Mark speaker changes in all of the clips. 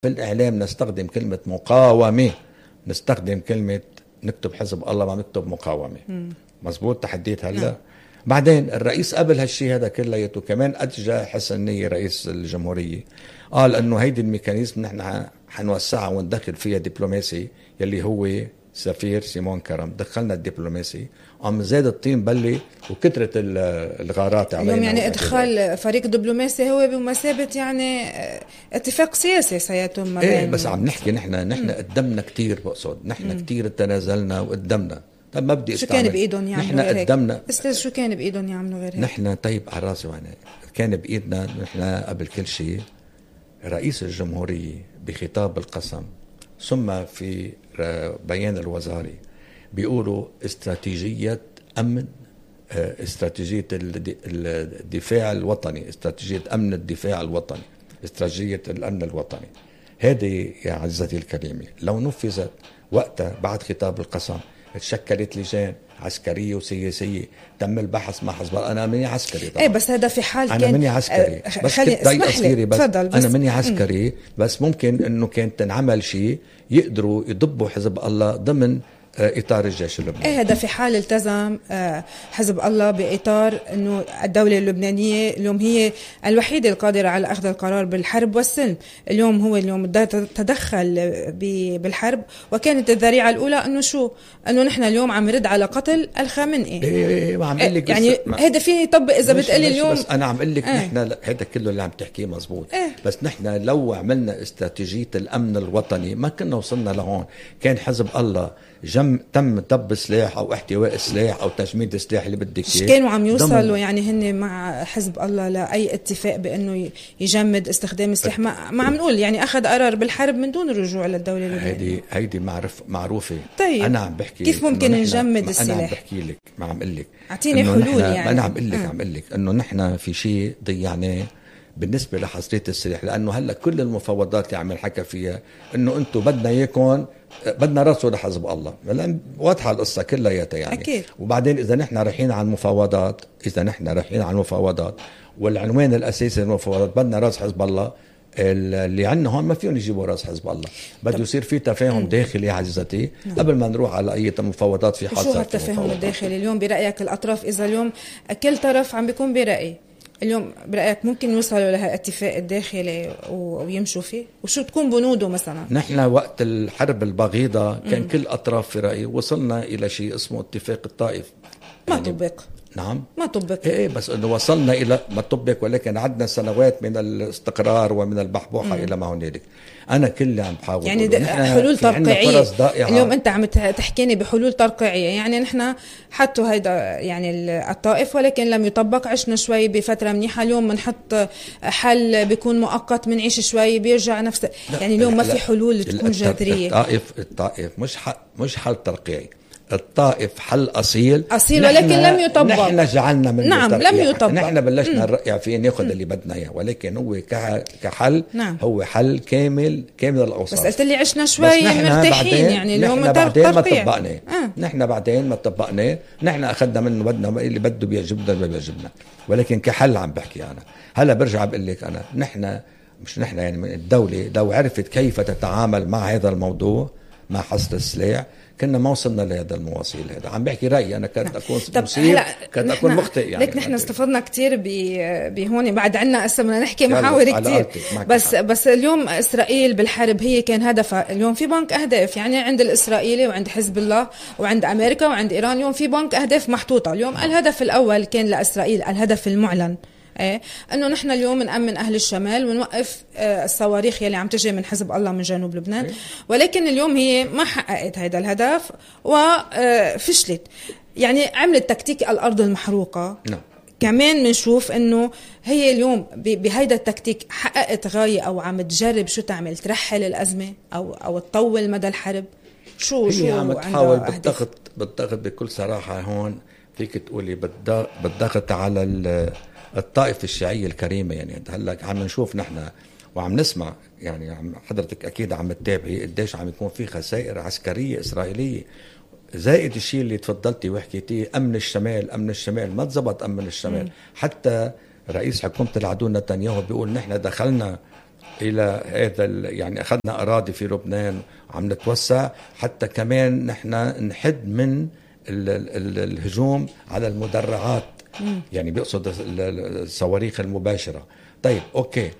Speaker 1: في الإعلام نستخدم كلمة مقاومة، نستخدم كلمة نكتب حزب الله ما نكتب مقاومة. مزبوط تحديت هلا. نعم. بعدين الرئيس قبل هالشي هذا كلياته كمان أجى حسن نية رئيس الجمهورية، قال انه هيدي الميكانيزم نحن حنوسعها وندخل فيها دبلوماسي، يلي هو سفير سيمون كرم دخلنا الدبلوماسي، قام زاد الطين بلي وكثرة الغارات علينا.
Speaker 2: اليوم يعني ادخال فريق دبلوماسي هو بمثابة يعني اتفاق سياسي سيتم.
Speaker 1: ايه بس عم نحكي نحن قدمنا كتير، بقصد نحن كتير تنازلنا وقدمنا. طيب ما بدي
Speaker 2: شو كان بايدهم يعملوا؟
Speaker 1: نحن قدمنا
Speaker 2: استاذ شو كان بايدهم يعملوا غير هيك؟
Speaker 1: نحن طيب على راسي وانا كان بايدنا نحن قبل كل شيء رئيس الجمهورية بخطاب القسم ثم في بيان الوزاري بيقولوا استراتيجية أمن، استراتيجية الدفاع الوطني، استراتيجية أمن الدفاع الوطني، استراتيجية الأمن الوطني. هذه يا عزتي الكريمة لو نفذت وقتها بعد خطاب القسم تشكلت لجان عسكرية وسياسية تم البحث مع حزب الله. أنا مني عسكري طبعا.
Speaker 2: إيه بس هذا في حال
Speaker 1: أنا مني عسكري بس كنت ضايق أصيري بس أنا مني عسكري بس ممكن إنه كانت تنعمل شيء يقدروا يضبوا حزب الله ضمن إطار الجيش اللبناني.
Speaker 2: إيه هذا في حال التزم حزب الله بإطار إنه الدولة اللبنانية اليوم هي الوحيدة القادرة على أخذ القرار بالحرب والسلم. اليوم هو اليوم تدخل بالحرب، وكانت الذريعة الأولى إنه شو؟ إنه نحن اليوم عم نرد على قتل الخامنئي.
Speaker 1: إيه ما عم أقول لك
Speaker 2: يعني هذا فيني يطبق إذا بتقلي اليوم.
Speaker 1: بس أنا عم أقول لك نحن هذا كله اللي عم تحكيه مزبوط. بس نحن لو عملنا استراتيجية الأمن الوطني ما كنا وصلنا لهون. كان حزب الله تم دب سلاح او احتواء سلاح او تجميد السلاح اللي بدك اياه.
Speaker 2: كانوا عم يوصلوا يعني هن مع حزب الله لاي اتفاق بانه يجمد استخدام السلاح؟ ما عم نقول يعني اخذ قرار بالحرب من دون الرجوع للدوله اللبنانيه.
Speaker 1: هيدي معروفه.
Speaker 2: طيب
Speaker 1: انا عم بحكي
Speaker 2: كيف ممكن نجمد السلاح؟
Speaker 1: انا عم بحكي لك ما عم اقول لك
Speaker 2: اعطيني حلول يعني.
Speaker 1: انا عم اقول لك انه نحن في شيء ضيعناه بالنسبه لحصريه السلاح، لانه هلا كل المفاوضات اللي عم نحكى فيها انه انتم بدنا اياكم بدنا راسه لحزب الله، لأن واضحة القصة كلياتها يعني.
Speaker 2: أكيد.
Speaker 1: وبعدين إذا نحن رايحين على المفاوضات والعنوان الأساسي للمفاوضات بدنا راس حزب الله، اللي عندنا هون ما فيهم يجيبوا راس حزب الله. بده يصير في تفاهم داخلي يا عزتي قبل ما نروح على أي مفاوضات. في حال
Speaker 2: شو هالتفاهم الداخلي اليوم برأيك الأطراف؟ إذا اليوم كل طرف عم بيكون برأي، اليوم برأيك ممكن يوصلوا لها اتفاق الداخلي ويمشوا فيه؟ وشو تكون بنوده مثلا؟
Speaker 1: نحن وقت الحرب البغيضة كان كل أطراف في رأي، وصلنا إلى شيء اسمه اتفاق الطائف
Speaker 2: ما يعني طبق.
Speaker 1: نعم
Speaker 2: ما طبق.
Speaker 1: ايه بس انه وصلنا الى ما طبق، ولكن عدنا سنوات من الاستقرار ومن البحبوحه الى ما هنالك. انا كل اللي عم بحاول
Speaker 2: يعني حلول ترقيعيه. اليوم انت عم تحكيني بحلول ترقيعيه، يعني نحن حطوا هيدا يعني الطائف ولكن لم يطبق. عشنا شوي بفتره منيحه، اليوم بنحط حل بيكون مؤقت، بنعيش شوي بيرجع نفس يعني. اليوم ما في حلول تكون جذريه.
Speaker 1: الطائف مش حل ترقيعي. الطائف حل أصيل
Speaker 2: ولكن لم يطبق.
Speaker 1: نحن جعلنا منه
Speaker 2: نعم لم يطبق.
Speaker 1: نحن بلشنا نرقع فيه ناخذ اللي بدنا اياه، ولكن هو كحل
Speaker 2: نعم.
Speaker 1: هو حل كامل الأوصاف.
Speaker 2: بس قلت لي عشنا شوي مرتاحين يعني. اليوم
Speaker 1: نحن بعدين ما طبقنا. نحن بعدين ما طبقنا. نحن أخذنا منه بدنا اللي بده بيعجبنا ما بيعجبنا، ولكن كحل عم بحكي أنا. هلا برجع بقول لك أنا نحن يعني من الدولة لو عرفت كيف تتعامل مع هذا الموضوع مع حصر السلاح كنا ما وصلنا لهذا المواصيل. هذا عم بحكي رأيي أنا. كنت أكون مصيب، كنت أكون مخطئ يعني.
Speaker 2: لك نحن استفدنا كتير بهون. بعد عنا هسه بدنا نحكي محاور كتير. بس اليوم إسرائيل بالحرب هي كان هدفها. اليوم في بنك أهداف يعني عند الإسرائيلي وعند حزب الله وعند أمريكا وعند إيران. اليوم في بنك أهداف محطوطة. اليوم الهدف الأول كان لإسرائيل، الهدف المعلن انه نحن اليوم نأمن اهل الشمال ونوقف الصواريخ يلي عم تجي من حزب الله من جنوب لبنان. ولكن اليوم هي ما حققت هذا الهدف وفشلت. يعني عملت تكتيك الارض المحروقه. كمان بنشوف انه هي اليوم بهيدا التكتيك حققت غاية او عم تجرب شو تعمل، ترحل الازمه او تطول مدى الحرب. شو
Speaker 1: عم تحاول بالضغط بكل صراحه. هون فيك تقولي بالضغط على الطائفة الشيعية الكريمة. يعني هلا عم نشوف نحن وعم نسمع يعني حضرتك أكيد عم تتابعي قديش عم يكون في خسائر عسكرية إسرائيلية، زائد الشيء اللي تفضلتي وحكيتيه أمن الشمال ما تزبط. أمن الشمال حتى رئيس حكومة العدو نتنياهو بيقول نحن دخلنا إلى هذا يعني أخذنا أراضي في لبنان وعم نتوسع حتى كمان نحن نحد من الهجوم على المدرعات. يعني بيقصد الصواريخ المباشرة. طيب أوكي،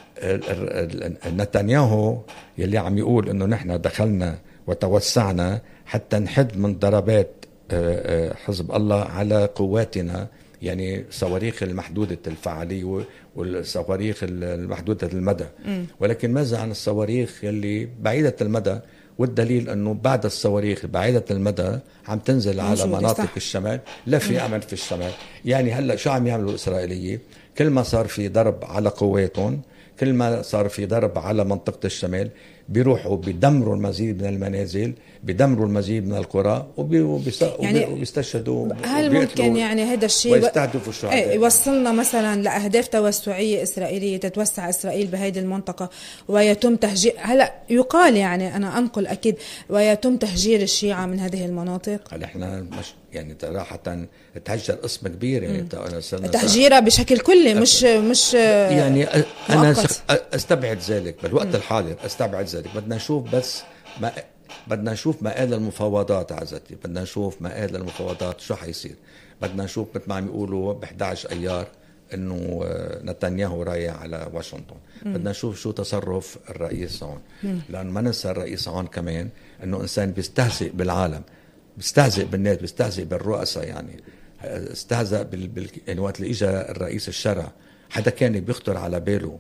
Speaker 1: نتنياهو يلي عم يقول إنه نحن دخلنا وتوسعنا حتى نحد من ضربات حزب الله على قواتنا، يعني صواريخ المحدودة الفعالية والصواريخ المحدودة المدى. ولكن ماذا عن الصواريخ يلي بعيدة المدى؟ والدليل أنه بعد الصواريخ بعيدة المدى عم تنزل على مناطق الشمال، لا في أمل في الشمال. يعني هلأ شو عم يعملوا الإسرائيلية؟ كل ما صار في ضرب على قواتهم، كل ما صار في ضرب على منطقة الشمال، بيروحوا بيدمروا المزيد من المنازل، بيدمروا المزيد من القرى يعني وبيستشهدوا.
Speaker 2: هل ممكن يعني هذا الشيء يوصلنا مثلا لأهداف توسعية إسرائيلية، تتوسع إسرائيل بهذه المنطقة ويتم تهجير؟ هلا يقال، يعني أنا أنقل أكيد، ويتم تهجير الشيعة من هذه المناطق.
Speaker 1: هل إحنا مش يعني صراحة تهجر قسم كبير، يعني
Speaker 2: تهجيرها بشكل كلي، مش
Speaker 1: يعني أنا أستبعد ذلك بالوقت الحاضر، أستبعد ذلك. بدنا نشوف بس بدنا نشوف مآل المفاوضات عزتي، بدنا نشوف مآل المفاوضات شو حيصير. بدنا نشوف مثل ما عم يقولوا ب11 أيار إنه نتنياهو رايح على واشنطن. بدنا نشوف شو تصرف الرئيس هون، لأن ما ننسى الرئيس هون كمان إنه إنسان بيستهزئ بالعالم، بيستهزئ بالناس، بيستهزئ بالرؤساء. يعني استهزأ يعني وقت اللي إجا الرئيس الشرع، حدا كان بيخطر على باله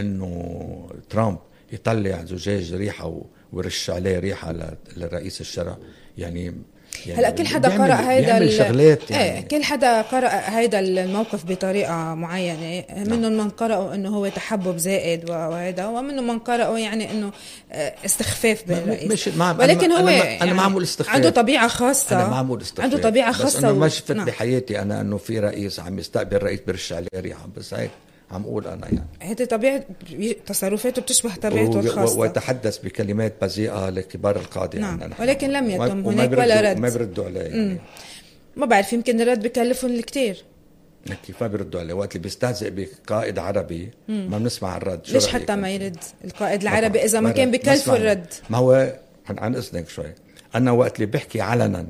Speaker 1: إنه ترامب يطلع زجاج ريحة ويرش عليه ريحة للرئيس الشرع؟ يعني
Speaker 2: هلا كل حدا قرأ هيدا
Speaker 1: شغلات، يعني
Speaker 2: كل حدا قرأ هيدا الموقف بطريقة معينة. منهم من قرأوا انه هو تحبب زائد وهيدا، ومنهم من قرأوا يعني انه استخفاف بالرئيس. ولكن هو
Speaker 1: أنا ما عمول استخفاف،
Speaker 2: عنده طبيعة خاصة،
Speaker 1: أنا ما عمول استخفاف،
Speaker 2: عنده طبيعة خاصة.
Speaker 1: بس أنا ما شفت بحياتي أنا أنه في رئيس عم يستقبل رئيس برش عليه ريحة، بس هيك عم أقول أنا. يعني
Speaker 2: هذه طبيعة تصرفاته بتشبه طبيعته الخاصة،
Speaker 1: ويتحدث بكلمات بذيئة لكبار القادة.
Speaker 2: نعم.
Speaker 1: يعني
Speaker 2: ولكن لم يتم هناك ولا رد،
Speaker 1: ما بيردوا عليه. يعني
Speaker 2: ما بعرف، يمكن الرد بكلفهم الكتير.
Speaker 1: كيف ما بيردوا عليه؟ وقت اللي بيستهزئ بقائد عربي ما بنسمع الرد.
Speaker 2: ليش حتى ما يرد القائد العربي إذا ما كان بكلفه الرد؟
Speaker 1: ما هو عن إذنك شوي، أنا وقت اللي بحكي علنا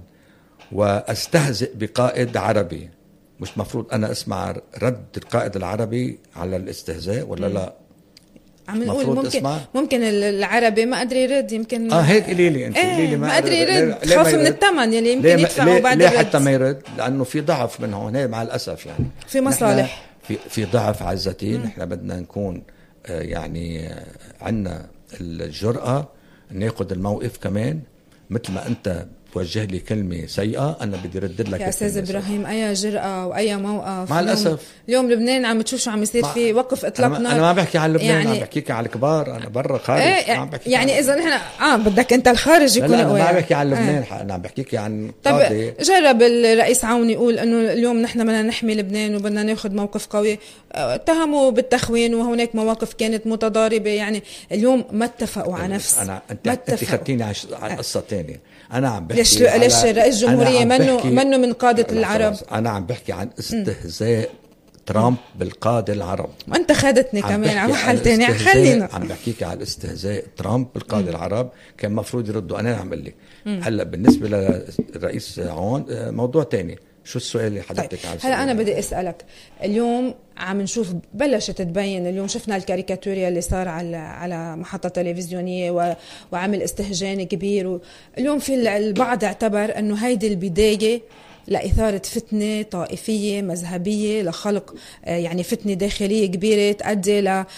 Speaker 1: واستهزئ بقائد عربي، مش مفروض أنا أسمع رد القائد العربي على الاستهزاء ولا لا؟
Speaker 2: عم نقول ممكن العربي ما قدر يرد، يمكن
Speaker 1: هيك قولي لي انت.
Speaker 2: ما قدر يرد، خوف من الثمن يلي يمكن يدفعوا بعد
Speaker 1: ليه حتى ما يرد؟ لأنه في ضعف من هون مع الأسف. يعني
Speaker 2: في مصالح،
Speaker 1: في ضعف عزتي. نحن بدنا نكون يعني عنا الجرأة ناخد الموقف كمان. مثل ما أنت توجه لي كلمة سيئة، أنا بدي ردد لك.
Speaker 2: يا أستاذ إبراهيم، أي جرأة وأي موقف.
Speaker 1: مع الأسف
Speaker 2: اليوم لبنان عم تشوف شو عم يصير فيه، وقف إطلاق نار.
Speaker 1: أنا ما بحكي عن لبنان، يعني عم بحكيك عن الكبار. أنا برا خارج.
Speaker 2: يعني إذا نحن بدك أنت الخارج يكون
Speaker 1: قوي. أنا ما بحكي عن لبنان. أنا عم بحكيك عن
Speaker 2: قاضي. طب جرب الرئيس عون يقول إنه اليوم نحن بدنا نحمي لبنان وبدنا ناخد موقف قوي. اتهموا بالتخوين، وهناك مواقف كانت متضاربة. يعني اليوم ما اتفقوا على نفس.
Speaker 1: أنت خدتيني على قصة تانية. أنا عم بحكي
Speaker 2: ليش رئيس الجمهورية منه من قادة العرب.
Speaker 1: أنا عم بحكي عن استهزاء ترامب بالقادة العرب.
Speaker 2: وأنت خدتني كمان على محل تاني. خلينا
Speaker 1: عم بحكيك على استهزاء ترامب بالقادة العرب. كان مفروض يردوا. أنا عم بقول لك هلا بالنسبة للرئيس عون موضوع تاني. شو السؤال اللي حضرتك عايز؟
Speaker 2: هلا أنا بدي أسألك، اليوم عم نشوف بلشت تبين، اليوم شفنا الكاريكاتوريا اللي صار على محطة تلفزيونية وعمل استهجان كبير. اليوم في البعض اعتبر أنه هيدي البداية لإثارة فتنة طائفية مذهبية، لخلق يعني فتنة داخلية كبيرة تؤدي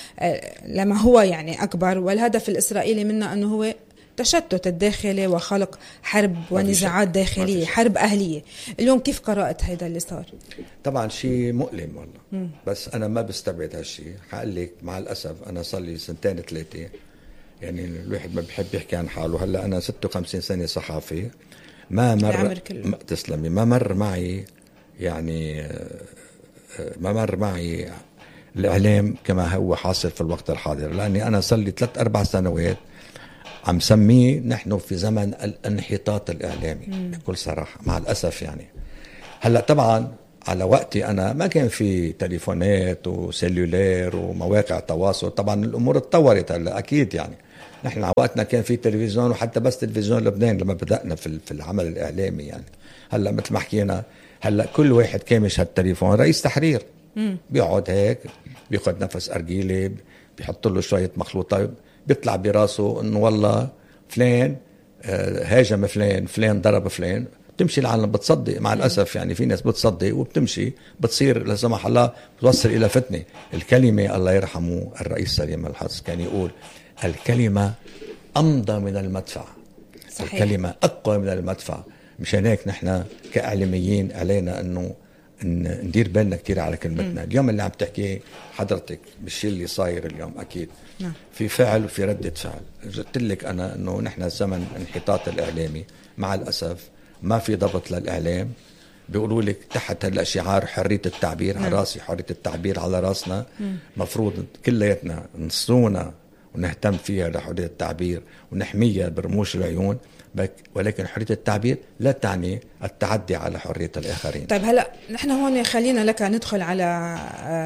Speaker 2: لما هو يعني أكبر. والهدف الإسرائيلي منه أنه هو تشتت الداخلي وخلق حرب ونزاعات داخلية، حرب أهلية. اليوم كيف قرأت هيدا اللي صار؟
Speaker 1: طبعا شيء مؤلم والله. بس أنا ما بستبعد هالشيء. حقول لك مع الأسف أنا صار لي 2-3 يعني الواحد ما بحب يحكي عن حاله. هلا أنا 56 سنة صحافي، ما مر تسلمي ما مر معي يعني ما مر معي الإعلام كما هو حاصل في الوقت الحاضر. لأني أنا صار لي 3-4 سنوات عم سميه نحن في زمن الانحطاط الإعلامي بكل صراحة مع الأسف. يعني هلأ طبعا على وقتي أنا ما كان في تليفونات وسيلولير ومواقع تواصل. طبعا الأمور اتطورت هلا أكيد يعني. نحن على وقتنا كان في تلفزيون، وحتى بس تلفزيون لبنان لما بدأنا في العمل الإعلامي يعني. هلا مثل ما حكينا، هلا كل واحد كامش هالتليفون رئيس تحرير، بيقعد هيك بياخد نفس أرجيلي، بيحط له شوية مخلوطات، بيطلع براسه إنه والله فلان هاجم فلان ضرب فلان. بتمشي العالم بتصدق مع الأسف يعني. في ناس بتصدق وبتمشي، بتصير لا سمح الله بتوصل إلى فتنة. الكلمة الله يرحمه الرئيس سليم الحظ كان يقول الكلمة أمضى من المدفع. صحيح. الكلمة أقوى من المدفع. مشان هيك نحن كإعلاميين علينا أنه ندير بالنا كتير على كلمتنا. اليوم اللي عم تحكي حضرتك بالشيء اللي صاير اليوم أكيد في فعل وفي ردة فعل. قلت لك أنا أنه نحن زمن انحطاط الإعلامي مع الأسف، ما في ضبط للإعلام. بيقولوا لك تحت هلا شعار حرية التعبير على راسي، حرية التعبير على راسنا. مفروض كلياتنا نصونا ونهتم فيها لحرية التعبير ونحميها برموش العيون، ولكن حرية التعبير لا تعني التعدي على حرية الآخرين.
Speaker 2: طيب هلأ نحن هون خلينا لك ندخل على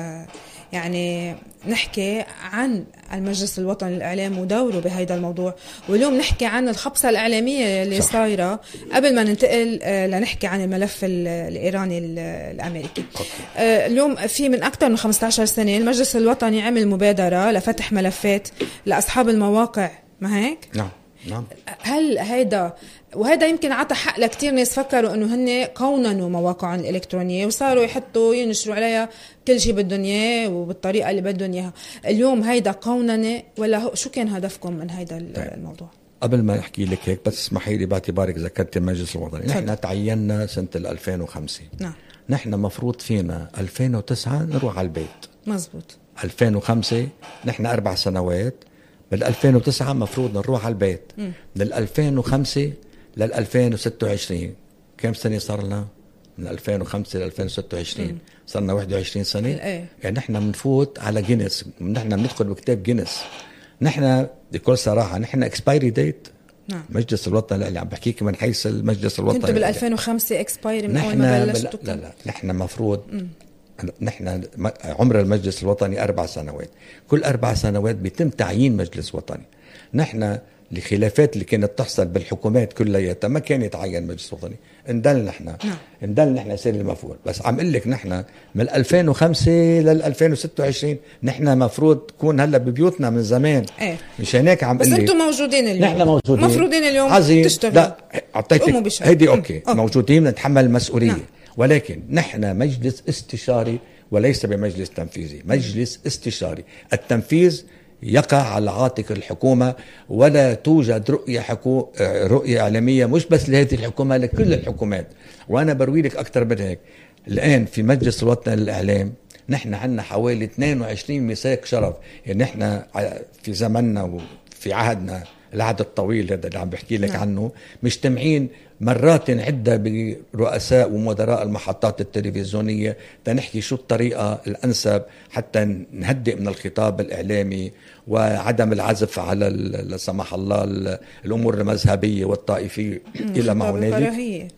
Speaker 2: يعني نحكي عن المجلس الوطني للإعلام ودوره بهذا الموضوع. واليوم نحكي عن الخبصة الإعلامية اللي صايرة قبل ما ننتقل لنحكي عن الملف الإيراني الأمريكي. اليوم في من أكثر من 15 سنة المجلس الوطني عمل مبادرة لفتح ملفات لأصحاب المواقع، ما هيك؟
Speaker 1: نعم.
Speaker 2: هل وهذا يمكن عطى حق لكتير ناس فكروا انه هن قوننوا مواقعهم الالكترونيه وصاروا يحطوا ينشروا عليها كل شيء بدهم اياه وبالطريقه اللي بدهم اياها. اليوم هيدا قوننه ولا شو كان هدفكم من هيدا الموضوع؟
Speaker 1: قبل ما احكي لك هيك بس اسمحي لي باعتبارك ذكرت المجلس الوطني. نحن تعيننا سنه 2005.
Speaker 2: نعم.
Speaker 1: نحن مفروض فينا 2009 نروح على البيت.
Speaker 2: مزبوط.
Speaker 1: 2005 نحن 4 سنوات. بال 2009 مفروض نروح على البيت. من 2005 لل 2026 كم سنة صار لنا؟ من 2005 ل 2026 صار لنا 21 سنة. يعني نحن بنفوت على جينيس، نحن بندخل بكتاب جينيس. نحن بكل صراحة نحن اكسبايري ديت.
Speaker 2: نعم.
Speaker 1: مجلس الوطني اللي عم بحكيك من حيث المجلس الوطني
Speaker 2: كنتوا بال 2005 اكسبايري من اول ما بلشتوا؟
Speaker 1: لا نحن مفروض نحن عمر المجلس الوطني 4 سنوات. كل 4 سنوات بيتم تعيين مجلس وطني. نحن الخلافات اللي كانت تحصل بالحكومات كلياتها ما كان يتعين مجلس وطني. اندل نحن سير المفروض. بس عم قل لك نحن من 2005 لل 2026 نحن مفروض تكون هلا ببيوتنا من زمان. مشان هيك عم قل لك
Speaker 2: بس انتم موجودين اليوم.
Speaker 1: نحن موجودين،
Speaker 2: مفروضين اليوم تشتغلوا.
Speaker 1: لا اعطيتك هيدي أوكي. موجودين نتحمل المسؤولية. ولكن نحن مجلس استشاري وليس بمجلس تنفيذي. مجلس استشاري. التنفيذ يقع على عاتق الحكومة، ولا توجد رؤية إعلامية مش بس لهذه الحكومة، لكل الحكومات. وأنا بروي لك أكثر من هيك. الآن في مجلس الوطني للإعلام نحن عندنا حوالي 22 مساك شرف. يعني نحن في زمننا وفي عهدنا العهد الطويل هذا اللي عم بحكي لك عنه مجتمعين مرات عدة برؤساء ومدراء المحطات التلفزيونية تنحكي شو الطريقة الأنسب حتى نهدئ من الخطاب الإعلامي وعدم العزف على لا سمح الله الأمور المذهبية والطائفية إلى ما هنالك.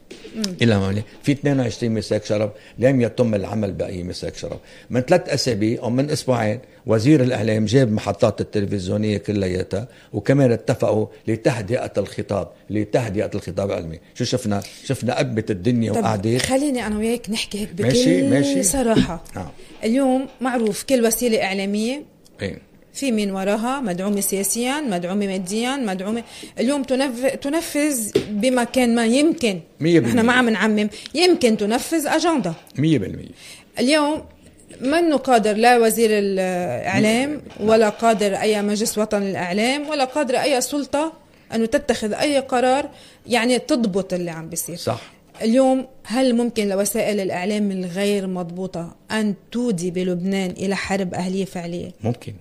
Speaker 1: في 22 مساك شرف لم يتم العمل بأي مساك شرف. من 3 أسابيع أو من أسبوعين وزير الإعلام جاب محطات التلفزيونية كلياتها وكمان اتفقوا لتهدئة الخطاب العلمي. شو شفنا قبة الدنيا وقعدت.
Speaker 2: خليني أنا وياك نحكي هيك بكل صراحة. اليوم معروف كل وسيلة إعلامية في من وراها مدعومة سياسيا، مدعومة ماديا، مدعومة. اليوم تنفذ بمكان ما يمكن 100%. احنا ما عم نعمم، يمكن تنفذ أجندة
Speaker 1: 100%.
Speaker 2: اليوم منه قادر لا وزير الإعلام ولا قادر أي مجلس وطني للإعلام ولا قادر أي سلطة أنه تتخذ أي قرار يعني تضبط اللي عم بيصير.
Speaker 1: صح.
Speaker 2: اليوم هل ممكن لوسائل الإعلام الغير مضبوطة أن تودي بلبنان إلى حرب أهلية فعلية؟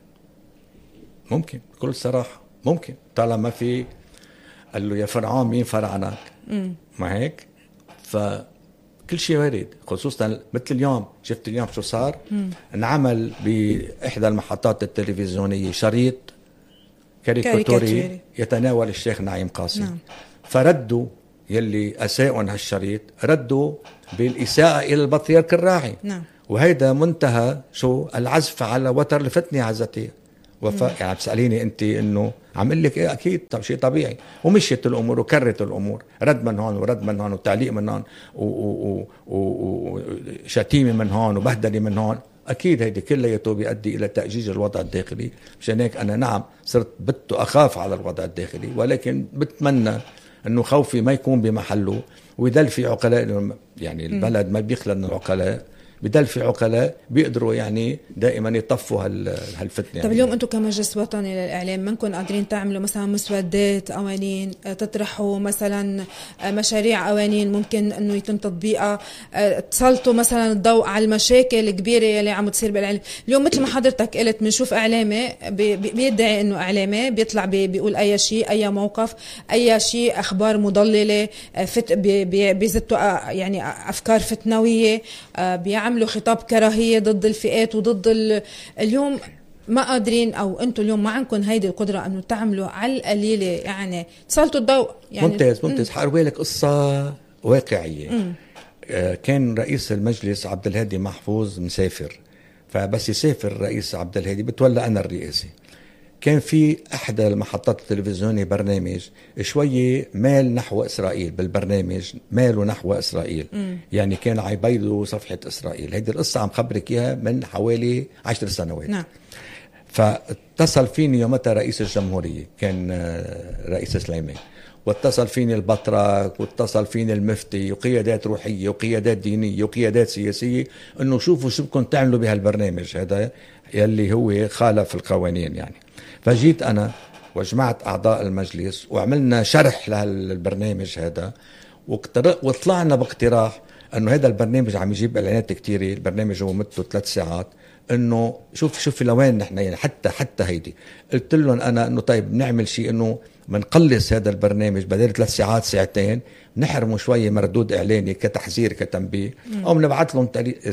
Speaker 1: ممكن بكل صراحة ممكن. طالما في قال له يا فرعون مين فرعنك، ما هيك؟ فكل شيء وارد، خصوصا مثل اليوم. شفت اليوم شو صار؟ انعمل بإحدى المحطات التلفزيونية شريط كاريكاتوري يتناول الشيخ نعيم قاسم. فردوا يلي أساءوا هالشريط ردوا بالإساءة إلى البطريرك الراعي.
Speaker 2: نعم.
Speaker 1: وهيدا منتهى شو العزف على وتر الفتنة عزتي. يعني بتسأليني أنت إنه عم لك إيه؟ أكيد طب شيء طبيعي. ومشيت الأمور وكرت الأمور، رد من هون ورد من هون وتعليق من هون وشتيمة من هون وبهدلة من هون. أكيد هيدي كلياته بيؤدي إلى تأجيج الوضع الداخلي. مشان هيك أنا نعم صرت أخاف على الوضع الداخلي، ولكن بتمنى إنه خوفي ما يكون بمحله، ويدل في عقلاء. يعني البلد ما بيخلى من العقلاء، بدل في عقلاء بيقدروا يعني دائما يطفوا هالفتنة.
Speaker 2: طب اليوم انتم كمجلس وطني للاعلام منكم قادرين تعملوا مثلا مسودات قوانين، تطرحوا مثلا مشاريع قوانين ممكن انه يتم تطبيقها، تسلطوا مثلا الضوء على المشاكل الكبيره اللي عم تصير بالاعلام؟ اليوم مثل ما حضرتك قلت بنشوف اعلامي بيدعي انه اعلامي بيطلع بيقول اي شيء، اي موقف، اي شيء، اخبار مضلله، بيزتوا يعني افكار فتنويه، بيعملوا خطاب كراهية ضد الفئات وضد اليوم ما قادرين، أو أنتوا اليوم ما عندكم هيدي القدرة أنه تعملوا على القليلة يعني تسلطوا الضوء يعني.
Speaker 1: ممتاز. حأروي لك قصة واقعية. كان رئيس المجلس عبد الهادي محفوظ مسافر، فبس يسافر رئيس عبد الهادي بتولى أنا الرئاسة. كان في أحدى المحطات التلفزيونية برنامج شوية مال نحو إسرائيل، بالبرنامج ماله نحو إسرائيل. يعني كان عيبيدوا صفحة إسرائيل. هيدي القصة عم خبرك إياها من حوالي 10 سنوات.
Speaker 2: نعم.
Speaker 1: فاتصل فيني يومتها رئيس الجمهورية، كان رئيس سليمان، واتصل فيني البطرك، واتصل فيني المفتي، وقيادات روحية وقيادات دينية وقيادات سياسية، انه شوفوا شو بدكم تعملوا بهالبرنامج هذا يلي هو خالف القوانين يعني. فجيت أنا وجمعت أعضاء المجلس وعملنا شرح للبرنامج هذا، وطلعنا باقتراح أنه هذا البرنامج عم يجيب إعلانات كتيرة. البرنامج هو مدته 3 ساعات. أنه شوف لوين نحن يعني حتى هيدي. قلت لهم أنا أنه طيب نعمل شيء أنه منقلص هذا البرنامج بدل 3 ساعات ساعتين، نحرمه شوية مردود إعلاني كتحذير كتنبيه، أو بنبعث لهم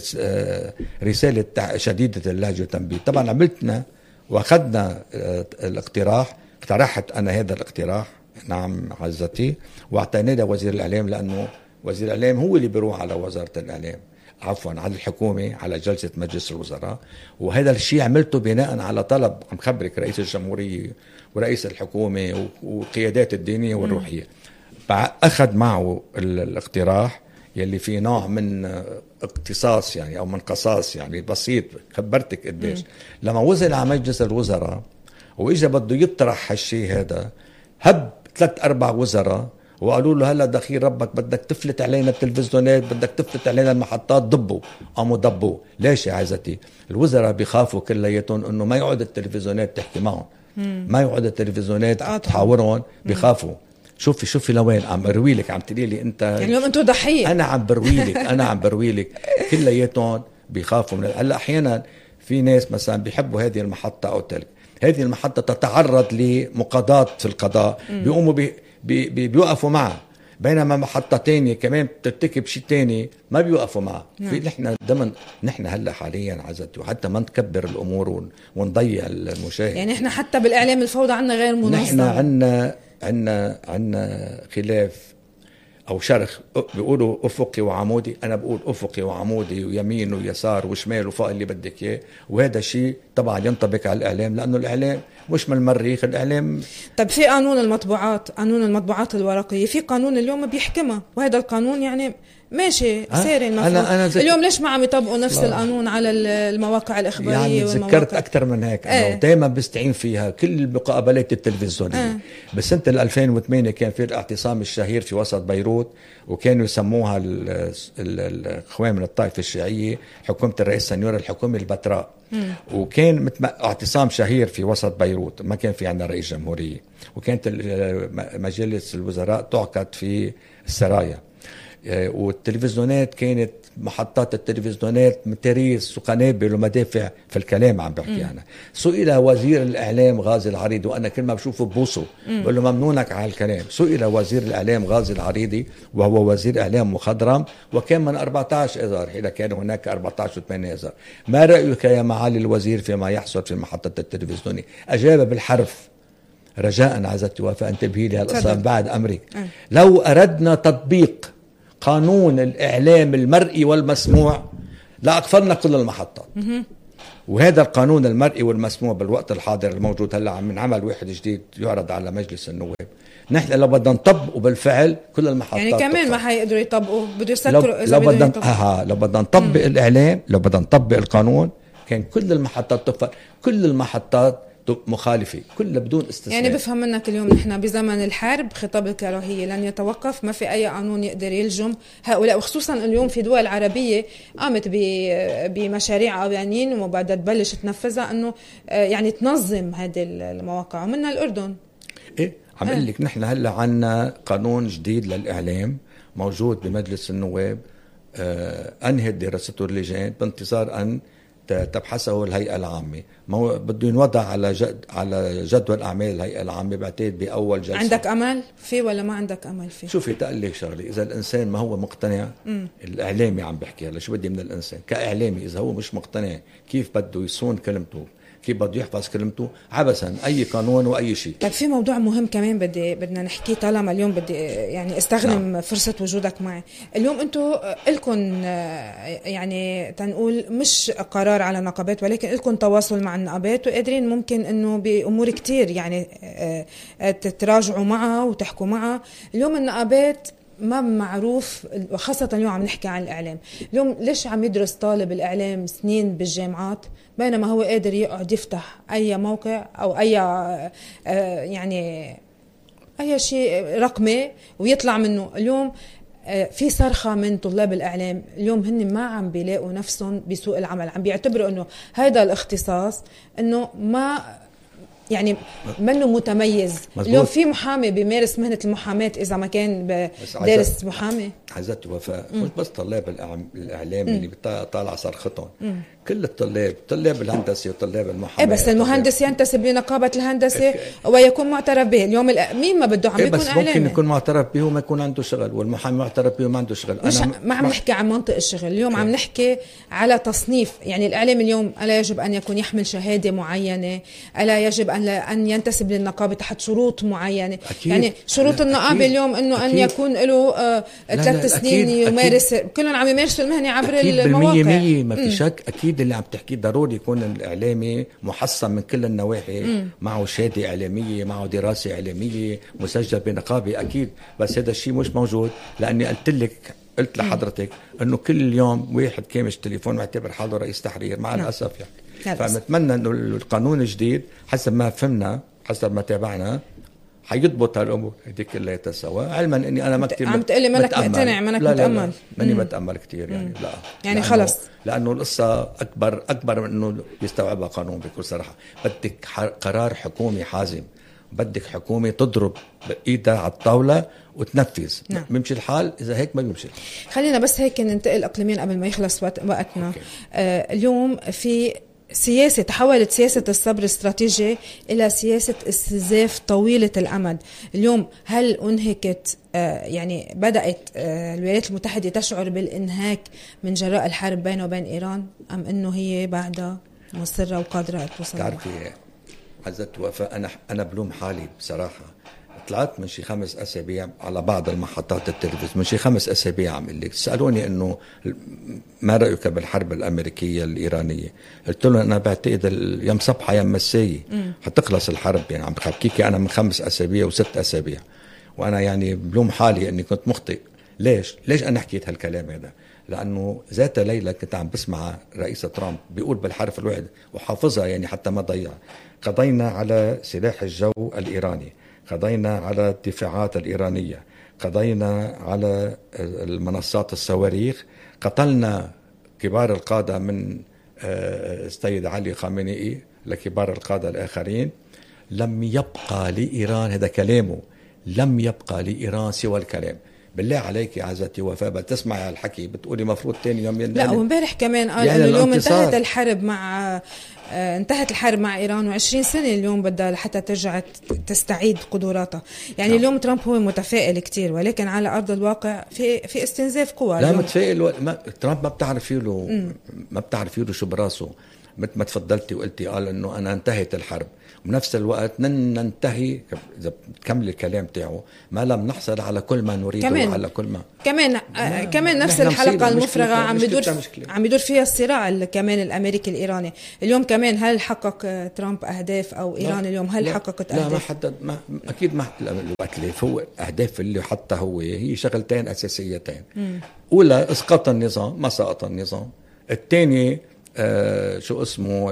Speaker 1: رسالة شديدة اللهجة وتنبيه. طبعا عملتنا واخذنا الاقتراح، اقترحت انا هذا الاقتراح نعم عزتي، واعطيناه لوزير الاعلام، لانه وزير الاعلام هو اللي بيروح على وزارة الاعلام، عفوا على الحكومة، على جلسة مجلس الوزراء. وهذا الشيء عملته بناء على طلب عم خبرك رئيس الجمهورية ورئيس الحكومة وقيادات الدينية والروحية. اخذ معه الاقتراح يلي فيه نوع من اقتصاص يعني او من قصاص يعني بسيط. خبرتك قديش لما وصل على مجلس الوزراء واجا بده يطرح هالشيء هذا، هب 3-4 وزراء وقالوا له هلا دخيل ربك بدك تفلت علينا التلفزيونات، بدك تفلت علينا المحطات، ضبوا. قاموا ضبوا. ليش يا عزتي؟ الوزراء بيخافوا كلياتهم انه ما يقعد التلفزيونات تحكي معهم، ما يقعد التلفزيونات تحاورهم، بيخافوا. شوفي لوين عم بروي لك، عم تقولي لي انت
Speaker 2: يعني اليوم انتوا ضحيه.
Speaker 1: انا عم بروي لك كلياتهم بيخافوا من هلا. احيانا في ناس مثلا بيحبوا هذه المحطه او تلك، هذه المحطه تتعرض لمقاضاه في القضاء، بيقوموا بيوقفوا معها، بينما محطه تانية كمان بترتكب شيء تاني ما بيوقفوا معها. في نحن ضمن نحن هلا حاليا عزت، وحتى ما نكبر الامور ونضيع المشاهد.
Speaker 2: يعني احنا حتى بالاعلام الفوضى عندنا غير منظم.
Speaker 1: نحن عندنا خلاف او شرخ، بيقولوا افقي وعمودي، انا بقول افقي وعمودي ويمين ويسار وشمال وفوق اللي بدك اياه. وهذا الشيء طبعا ينطبق على الاعلام، لانه الاعلام مش من المريخ. الاعلام
Speaker 2: طب في قانون المطبوعات الورقيه، في قانون اليوم بيحكمها، وهذا القانون يعني ماشي ساري المفروض. اليوم ليش ما عم يطبقوا نفس القانون على المواقع الإخبارية؟
Speaker 1: يعني ذكرت أكثر من هيك. أنا دائما بستعين فيها كل المقابلات التلفزيونية. بسنة 2008 كان في الاعتصام الشهير في وسط بيروت، وكانوا يسموها الإخوان من الطائفة الشيعية حكومة الرئيس سنيور، الحكومة البتراء. وكان اعتصام شهير في وسط بيروت، ما كان في عندنا رئيس جمهورية، وكانت مجالس الوزراء تعقد في السرايا. والتلفزيونات كانت محطات التلفزيونات متاريس وقنابل ومدافع في الكلام عم بحكي أنا. سئل وزير الإعلام غازي العريضي، وأنا كل ما بشوفه ببوسه بقول له ممنونك على الكلام. سئل وزير الإعلام غازي العريضي وهو وزير إعلام مخضرم، وكان من 14 إذار، إذا كان هناك 14 و8 إذار. ما رأيك يا معالي الوزير فيما يحصل في محطة التلفزيونية؟ أجاب بالحرف رجاء عزتي وفاء انتبهي لي هالقصة بعد أمريكا. لو أردنا تطبيق قانون الإعلام المرئي والمسموع لأقفلنا كل المحطات. وهذا القانون المرئي والمسموع بالوقت الحاضر الموجود هلا عم نعمل واحد جديد يعرض على مجلس النواب. نحن لو بدنا نطبقه بالفعل كل المحطات
Speaker 2: يعني كمان ما حيقدروا يطبقوا، بده يسكروا اذا بدهم
Speaker 1: لو بدنا نطبق الاعلام، لو بدنا نطبق القانون كان كل المحطات تقفل، كل المحطات مخالفة كلها بدون استثناء.
Speaker 2: يعني بفهم منك اليوم نحن بزمن الحرب خطاب الكراهية لن يتوقف، ما في أي قانون يقدر يلجم هؤلاء، وخصوصا اليوم في دول عربية قامت بمشاريع قوانين وبعدها تبلش تنفذها أنه يعني تنظم هذه المواقع، ومنها الأردن.
Speaker 1: إيه عم أقول لك نحن هلا عنا قانون جديد للإعلام موجود بمجلس النواب، أنهت دراسته اللجان بانتظار أن تبحثه الهيئة العامة. بده ينوضع على جدول أعمال الهيئة العامة بعتقد بأول جلسة.
Speaker 2: عندك أمل فيه ولا ما عندك أمل فيه؟
Speaker 1: شوفي تقول لك شغلة، إذا الإنسان ما هو مقتنع الإعلامي عم بحكي هلا شو بدي من الإنسان كإعلامي، إذا هو مش مقتنع كيف بده يصون كلمته، كيف بده يحفظ كلمته، عبثا أي قانون وأي شيء.
Speaker 2: طيب في موضوع مهم كمان بدنا نحكيه طالما اليوم بدي يعني استخدم فرصة وجودك معي اليوم. انتم لكم يعني تنقول مش قرار على نقابات، ولكن لكم تواصل مع النقابات وقادرين ممكن انه بأمور كتير يعني تتراجعوا معها وتحكوا معها. اليوم النقابات ما معروف، وخاصة اليوم عم نحكي عن الإعلام. اليوم ليش عم يدرس طالب الإعلام سنين بالجامعات بينما هو قادر يقعد يفتح أي موقع أو أي يعني أي شيء رقمي ويطلع منه؟ اليوم في صرخة من طلاب الإعلام اليوم هن ما عم بيلاقوا نفسهم بسوق العمل، عم بيعتبروا أنه هذا الاختصاص أنه ما يعني منه متميز. مزبوط. اليوم في محامي بيمارس مهنة المحاماة إذا ما كان دارس محامي.
Speaker 1: عزت وفاء مش بس طلاب الإعلام اللي بيطالع صرختهم، كل الطلاب، طلاب الهندسة وطلاب المحاماة.
Speaker 2: بس المهندس ينتسب لنقابة الهندسة ويكون معترف به. اليوم مين ما بده عم يكون
Speaker 1: بس
Speaker 2: إعلامي،
Speaker 1: ممكن يكون معترف به وما يكون عنده شغل، والمحامي معترف به وما عنده شغل.
Speaker 2: مش ما عم نحكي عن منطق الشغل اليوم، عم نحكي على تصنيف. يعني الإعلام اليوم ألا يجب أن يكون يحمل شهادة معينة، ألا يجب أن ينتسب للنقابة تحت شروط معينة. أكيد. يعني شروط النقابة اليوم أنه أن يكون له 3 سنين يمارس، كلهم عم يمارسوا المهنة عبر المواقع.
Speaker 1: ما في شك. أكيد اللي عم تحكيه ضروري يكون الإعلامي محصن من كل النواحي، معه شهادة إعلامية، معه دراسة إعلامية، مسجل بنقابة. أكيد. بس هذا الشيء مش موجود، لأني قلت لحضرتك أنه كل يوم واحد كامش تليفون معتبر حاله رئيس تحرير مع الأسف يعني. فنتمنى أنه القانون الجديد حسب ما فهمنا، حسب ما تابعنا، حيضبط هالأمور هذيك كلها سوا، علما أني أنا ما كتير
Speaker 2: عم تقلي منك مقتنع، منك متأمل.
Speaker 1: ماني بتأمل كتير يعني. لا
Speaker 2: يعني خلص،
Speaker 1: لأنه القصة أكبر من أنه يستوعبها قانون. بكل صراحة بدك قرار حكومي حازم، بدك حكومة تضرب بإيدها على الطاولة وتنفذ. بيمشي الحال، إذا هيك ما بيمشي الحال.
Speaker 2: خلينا بس هيك ننتقل إقليميا قبل ما يخلص وقتنا. اليوم في سياسة، تحولت سياسة الصبر الاستراتيجي إلى سياسة استنزاف طويلة الأمد. اليوم هل أنهكت يعني بدأت الولايات المتحدة تشعر بالإنهاك من جراء الحرب بينه وبين إيران، أم أنه هي بعدها مصرة وقادرة توصل؟
Speaker 1: تعرفي عزت وفاء، أنا بلوم حالي بصراحة. طلعت من شي 5 أسابيع على بعض المحطات التلفزيون، من شي 5 أسابيع عم قلت سألوني إنه ما رأيك بالحرب الأمريكية الإيرانية. قلت لهم أنا بعتقد يم صبحة يم مساية حتخلص الحرب. يعني عم بحكيكي أنا من 5 أسابيع و6 أسابيع، وأنا يعني بلوم حالي إني كنت مخطئ. ليش أنا حكيت هالكلام هذا؟ لأنه ذات ليلة كنت عم بسمع رئيس ترامب بيقول بالحرف الواحد وحافظها يعني حتى ما ضيع: قضينا على سلاح الجو الإيراني، قضينا على الدفاعات الإيرانية، قضينا على المنصات الصواريخ، قتلنا كبار القادة من السيد علي خامنئي لكبار القادة الآخرين. لم يبقى لإيران، هذا كلامه، لم يبقى لإيران سوى الكلام. بالله عليك يا عزتي وفاء بتسمعي على الحكي بتقولي مفروض تاني يوم
Speaker 2: لا. ومبارح كمان قال يعني اليوم انتهت الحرب مع إيران، و20 سنة اليوم بدها لحتى ترجع تستعيد قدراتها. يعني اليوم ترامب هو متفائل كتير، ولكن على أرض الواقع في استنزاف قوى.
Speaker 1: لا متفائل ترامب ما بتعرف له شو براسه. مثل ما تفضلتي وقلتي قال انه انا انتهت الحرب، وبنفس الوقت ننتهي اذا بتكمل الكلام تاعه ما لم نحصل على كل ما نريده وعلى كل ما
Speaker 2: كمان نفس الحلقه المفرغه عم بيدور فيها الصراع كمان الامريكي الايراني اليوم كمان. هل حقق ترامب اهداف او ايران اليوم هل حققت اهداف؟
Speaker 1: لا ما حدد اكيد ما الوقت هو اهداف اللي حتى هي شغلتين اساسيتين. اولى اسقاط النظام، ما سقط النظام. الثاني شو اسمه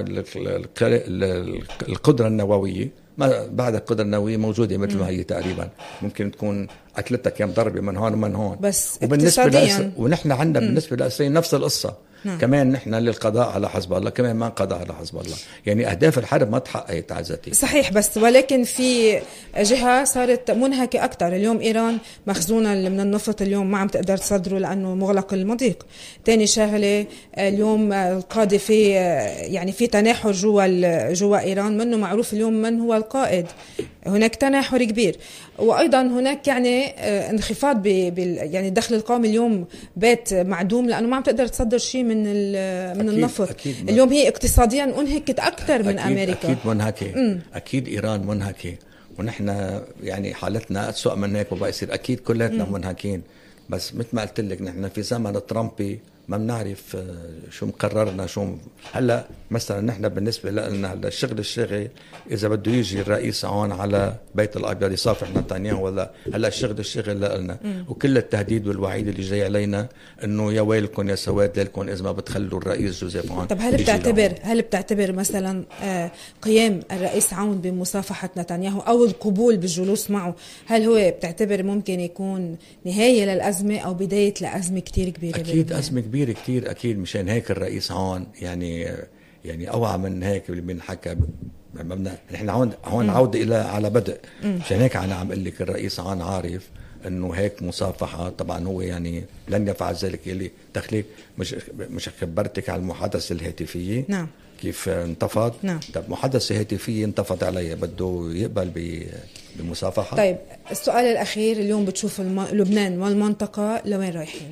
Speaker 1: القدرة النووية. ما بعد القدرة النووية موجودة مثل ما هي تقريبا، ممكن تكون أكلتها كم ضربة من هون ومن هون.
Speaker 2: بس
Speaker 1: وبالنسبة ونحن عندنا بالنسبة لإسرائيل نفس القصة. كمان نحن للقضاء على حزب الله، كمان ما انقضى على حزب الله. يعني أهداف الحرب ما تحققت عزتي.
Speaker 2: صحيح، بس ولكن في جهة صارت منهكة أكتر. اليوم إيران مخزونة من النفط اليوم ما عم تقدر تصدره لأنه مغلق المضيق. تاني شغلة اليوم القادة في يعني في تناحر جوا إيران، منه معروف اليوم من هو القائد. هناك تناحر كبير، وأيضا هناك يعني انخفاض يعني الدخل القومي اليوم بات معدوم لأنه ما عم تقدر تصدر شيء من النفط. اليوم هي اقتصاديا انهكت أكثر من أمريكا.
Speaker 1: أكيد منهكة. أكيد إيران منهكة، ونحن يعني حالتنا أسوأ من هيك وبقى يصير أكيد كلنا منهكين. بس مثل ما قلت لك نحن في زمن ترامبي ما بنعرف شو مقررنا شو. هلا مثلا نحن بالنسبه لنا هلا الشغل اذا بده يجي الرئيس هون على بيت الابيض يصافح نتنياهو ولا هلا الشغل لنا، وكل التهديد والوعيد اللي جاي علينا انه يا ويلكم يا سواد لكم اذا ما بتخلوا الرئيس جوزيف عون.
Speaker 2: طب هل بتعتبر مثلا قيام الرئيس عون بمصافحه نتنياهو او القبول بالجلوس معه، هل هو بتعتبر ممكن يكون نهايه للازمه او بدايه لازمه كتير كبيره؟
Speaker 1: اكيد ازمه كبيرة كتير أكيد. مشان هيك الرئيس هون يعني أوعى من هيك اللي بنحكى. نحن هون عودة إلى على بدء. مشان هيك أنا عم أقول لك الرئيس هون عارف إنه هيك مصافحة. طبعا هو يعني لن يفعل ذلك. اللي دخلك مش خبرتك على المحادثة الهاتفية.
Speaker 2: نعم.
Speaker 1: كيف انتفض.
Speaker 2: نعم.
Speaker 1: طب محادثة هاتفية انتفض عليه، بده يقبل بمصافحة.
Speaker 2: طيب السؤال الأخير، اليوم بتشوف لبنان والمنطقة لوين رايحين؟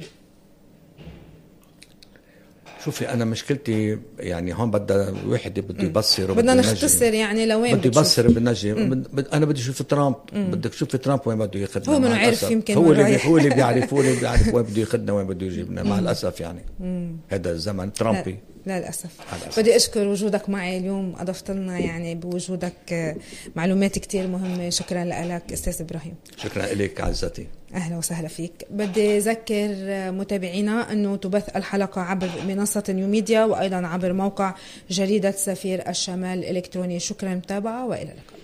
Speaker 1: شوفي أنا مشكلتي يعني هون بدأ واحد بده يبصر
Speaker 2: بدنا نختصر يعني لوين
Speaker 1: بده يبصر بالنجي. أنا بدي أشوف ترامب. بدك تشوف ترامب وين بده ياخذنا.
Speaker 2: هو منو عارف يمكن
Speaker 1: هو اللي بيعرف وين بده ياخذنا وين بده يجيبنا. مع الأسف يعني هذا الزمن ترامبي.
Speaker 2: لا للأسف. بدي أشكر وجودك معي اليوم، أضفت لنا يعني بوجودك معلومات كتير مهمة. شكرا لك أستاذ إبراهيم.
Speaker 1: شكرا لك عزتي.
Speaker 2: أهلا وسهلا فيك. بدي أذكر متابعينا أنه تبث الحلقة عبر منصة نيوميديا وأيضا عبر موقع جريدة سفير الشمال الإلكتروني. شكرا متابعة وإلى اللقاء.